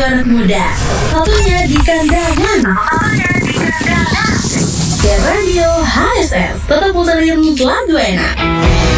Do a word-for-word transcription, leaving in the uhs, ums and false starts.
anak muda. Satunya di kandangan. Ya Radio H S S tetap puterin lagu enak.